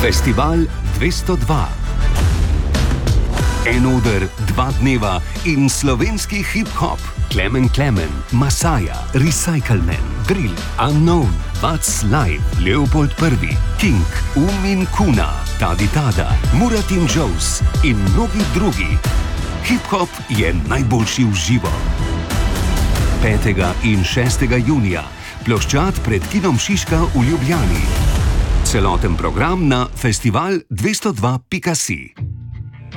Festival 202. En oder, 2 dneva in slovenski hip-hop. Klemen, Masaja, Recycleman, Drill, Unknown, Vats Live, Leopold I, King, Umin Kuna, Tadi Tada, Muratin Joes in mnogi drugi. Hip-hop je najboljši v živo. 5. in 6. junija, ploščad pred Kinom Šiška v Ljubljani. Celoten program na festival202.si.